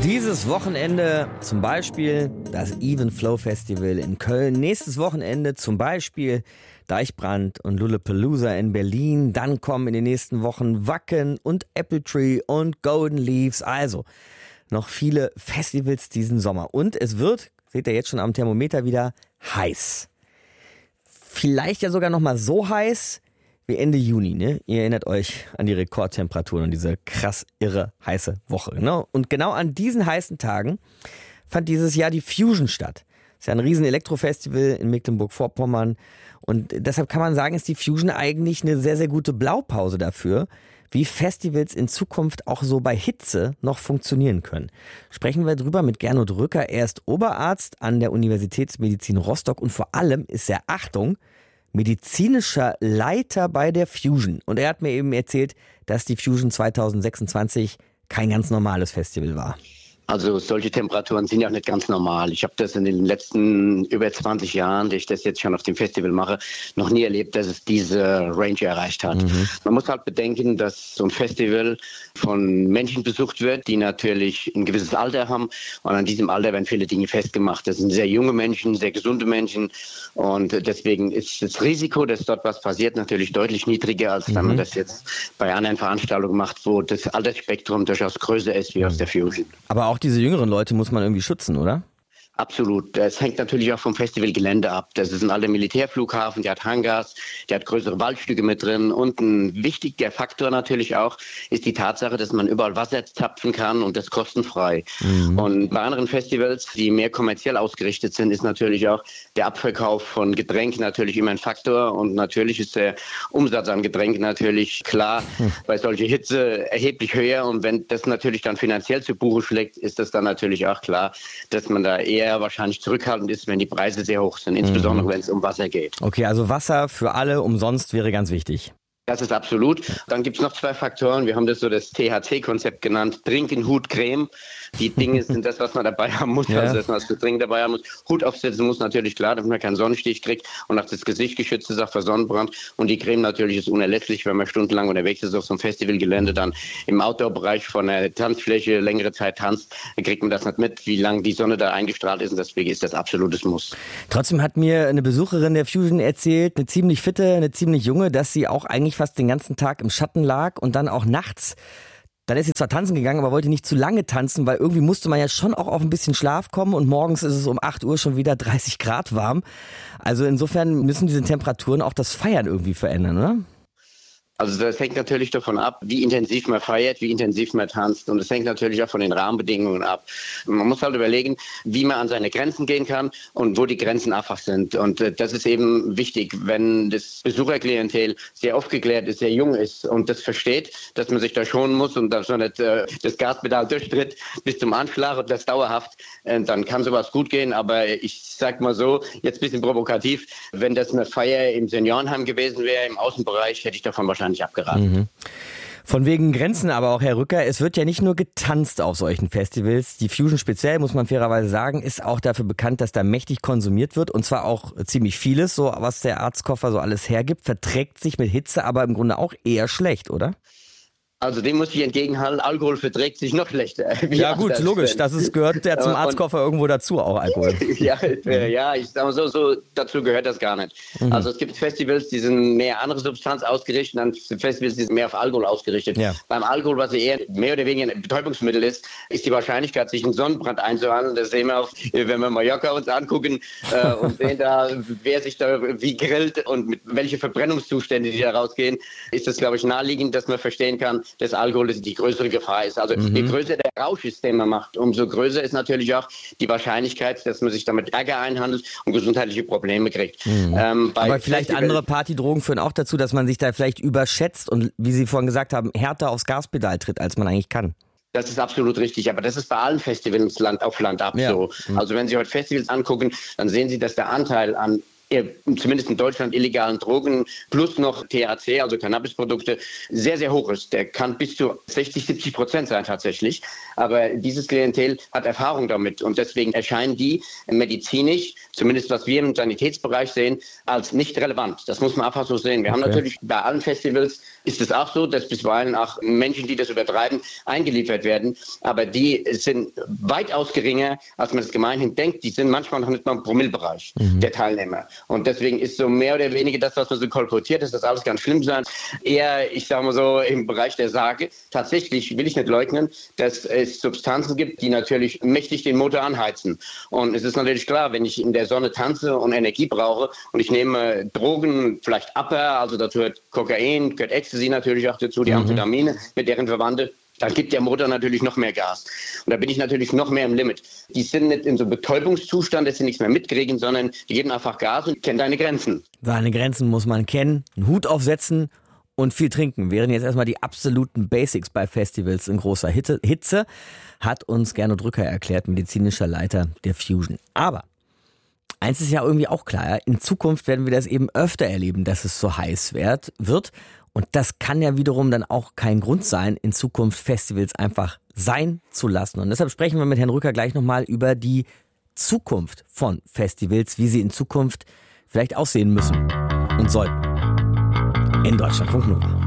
Dieses Wochenende zum Beispiel das Even Flow Festival in Köln. Nächstes Wochenende zum Beispiel Deichbrand und Lollapalooza in Berlin. Dann kommen in den nächsten Wochen Wacken und Apple Tree und Golden Leaves. Also noch viele Festivals diesen Sommer. Und es wird, seht ihr jetzt schon am Thermometer wieder, heiß. Vielleicht ja sogar noch mal so heiß wie Ende Juni, ne? Ihr erinnert euch an die Rekordtemperaturen und diese krass irre heiße Woche, ne? Und genau an diesen heißen Tagen fand dieses Jahr die Fusion statt. Das ist ja ein riesen Elektrofestival in Mecklenburg-Vorpommern und deshalb kann man sagen, ist die Fusion eigentlich eine sehr, sehr gute Blaupause dafür, wie Festivals in Zukunft auch so bei Hitze noch funktionieren können. Sprechen wir drüber mit Gernot Rücker. Er ist Oberarzt an der Universitätsmedizin Rostock und vor allem ist er, Achtung, medizinischer Leiter bei der Fusion. Und er hat mir eben erzählt, dass die Fusion 2026 kein ganz normales Festival war. Also solche Temperaturen sind ja auch nicht ganz normal. Ich habe das in den letzten über 20 Jahren, die ich das jetzt schon auf dem Festival mache, noch nie erlebt, dass es diese Range erreicht hat. Man muss halt bedenken, dass so ein Festival von Menschen besucht wird, die natürlich ein gewisses Alter haben. Und an diesem Alter werden viele Dinge festgemacht. Das sind sehr junge Menschen, sehr gesunde Menschen. Und deswegen ist das Risiko, dass dort was passiert, natürlich deutlich niedriger, als wenn man das jetzt bei anderen Veranstaltungen macht, wo das Altersspektrum durchaus größer ist wie aus der Fusion. Aber auch diese jüngeren Leute muss man irgendwie schützen, oder? Absolut. Das hängt natürlich auch vom Festivalgelände ab. Das ist ein alter Militärflughafen, der hat Hangars, der hat größere Waldstücke mit drin. Und ein wichtiger Faktor natürlich auch ist die Tatsache, dass man überall Wasser zapfen kann und das kostenfrei. Und bei anderen Festivals, die mehr kommerziell ausgerichtet sind, ist natürlich auch der Abverkauf von Getränken natürlich immer ein Faktor. Und natürlich ist der Umsatz an Getränken natürlich klar bei solcher Hitze erheblich höher. Und wenn das natürlich dann finanziell zu Buche schlägt, ist das dann natürlich auch klar, dass man da eher wahrscheinlich zurückhaltend ist, wenn die Preise sehr hoch sind, insbesondere wenn es um Wasser geht. Okay, also Wasser für alle umsonst wäre ganz wichtig. Das ist absolut. Dann gibt es noch zwei Faktoren. Wir haben das so das THC-Konzept genannt. Trinken, Hut, Creme. Die Dinge sind das, was man dabei haben muss. Ja. Also, dass man das zu trinken dabei haben muss. Hut aufsetzen muss natürlich, klar, damit man keinen Sonnenstich kriegt und auch das Gesicht geschützt ist, auch vor Sonnenbrand. Und die Creme natürlich ist unerlässlich, wenn man stundenlang unterwegs ist auf so einem Festivalgelände, dann im Outdoor-Bereich von der Tanzfläche längere Zeit tanzt, dann kriegt man das nicht mit, wie lange die Sonne da eingestrahlt ist. Und deswegen ist das absolutes Muss. Trotzdem hat mir eine Besucherin der Fusion erzählt, eine ziemlich fitte, eine ziemlich junge, dass sie auch eigentlich fast den ganzen Tag im Schatten lag und dann auch nachts. Dann ist sie zwar tanzen gegangen, aber wollte nicht zu lange tanzen, weil irgendwie musste man ja schon auch auf ein bisschen Schlaf kommen und morgens ist es um 8 Uhr schon wieder 30 Grad warm. Also insofern müssen diese Temperaturen auch das Feiern irgendwie verändern, oder? Also das hängt natürlich davon ab, wie intensiv man feiert, wie intensiv man tanzt. Und es hängt natürlich auch von den Rahmenbedingungen ab. Man muss halt überlegen, wie man an seine Grenzen gehen kann und wo die Grenzen einfach sind. Und das ist eben wichtig, wenn das Besucherklientel sehr aufgeklärt ist, sehr jung ist und das versteht, dass man sich da schonen muss und dass man nicht das Gaspedal durchtritt bis zum Anschlag und das dauerhaft, dann kann sowas gut gehen. Aber ich sag mal so, jetzt ein bisschen provokativ, wenn das eine Feier im Seniorenheim gewesen wäre, im Außenbereich, hätte ich davon wahrscheinlich abgeraten. Von wegen Grenzen aber auch, Herr Rücker, es wird ja nicht nur getanzt auf solchen Festivals. Die Fusion speziell, muss man fairerweise sagen, ist auch dafür bekannt, dass da mächtig konsumiert wird und zwar auch ziemlich vieles, so was der Arztkoffer so alles hergibt, verträgt sich mit Hitze aber im Grunde auch eher schlecht, oder? Also dem muss ich entgegenhalten, Alkohol verträgt sich noch schlechter. Ja gut, logisch, gehört ja zum Arztkoffer irgendwo dazu, auch Alkohol. Ja, ich sag mal so dazu gehört das gar nicht. Also es gibt Festivals, die sind mehr andere Substanz ausgerichtet, dann Festivals, die sind mehr auf Alkohol ausgerichtet. Ja. Beim Alkohol, was eher mehr oder weniger ein Betäubungsmittel ist die Wahrscheinlichkeit, sich einen Sonnenbrand einzuhandeln. Das sehen wir auch, wenn wir Mallorca uns angucken und sehen da, wer sich da wie grillt und mit welche Verbrennungszustände die da rausgehen, ist das, glaube ich, naheliegend, dass man verstehen kann, dass Alkohol die größere Gefahr ist. Also je größer der Rausch ist, den man macht, umso größer ist natürlich auch die Wahrscheinlichkeit, dass man sich damit Ärger einhandelt und gesundheitliche Probleme kriegt. Aber vielleicht andere Partydrogen führen auch dazu, dass man sich da vielleicht überschätzt und, wie Sie vorhin gesagt haben, härter aufs Gaspedal tritt, als man eigentlich kann. Das ist absolut richtig, aber das ist bei allen Festivals Land auf Land ab so. Also wenn Sie heute Festivals angucken, dann sehen Sie, dass der Anteil an zumindest in Deutschland illegalen Drogen plus noch THC, also Cannabisprodukte, sehr, sehr hoch ist. Der kann bis zu 60-70% sein tatsächlich. Aber dieses Klientel hat Erfahrung damit und deswegen erscheinen die medizinisch, zumindest was wir im Sanitätsbereich sehen, als nicht relevant. Das muss man einfach so sehen. Wir haben natürlich bei allen Festivals ist es auch so, dass bisweilen auch Menschen, die das übertreiben, eingeliefert werden. Aber die sind weitaus geringer, als man es gemeinhin denkt. Die sind manchmal noch nicht mal im Promillebereich der Teilnehmer. Und deswegen ist so mehr oder weniger das, was man so kolportiert, dass das alles ganz schlimm sein. Eher, ich sage mal so, im Bereich der Sage. Tatsächlich will ich nicht leugnen, dass es Substanzen gibt, die natürlich mächtig den Motor anheizen. Und es ist natürlich klar, wenn ich in der Sonne tanze und Energie brauche und ich nehme Drogen, vielleicht Upper, also dazu gehört Kokain, gehört Ecstasy natürlich auch dazu, die Amphetamine mit deren Verwandte, dann gibt der Motor natürlich noch mehr Gas. Und da bin ich natürlich noch mehr im Limit. Die sind nicht in so einem Betäubungszustand, dass sie nichts mehr mitkriegen, sondern die geben einfach Gas und kennen deine Grenzen. Seine Grenzen muss man kennen, einen Hut aufsetzen und viel trinken. Wären jetzt erstmal die absoluten Basics bei Festivals in großer Hitze, hat uns Gernot Rücker erklärt, medizinischer Leiter der Fusion. Aber eins ist ja irgendwie auch klar, in Zukunft werden wir das eben öfter erleben, dass es so heiß wird. Und das kann ja wiederum dann auch kein Grund sein, in Zukunft Festivals einfach sein zu lassen. Und deshalb sprechen wir mit Herrn Rücker gleich nochmal über die Zukunft von Festivals, wie sie in Zukunft vielleicht aussehen müssen und sollten. In Deutschlandfunk Nova.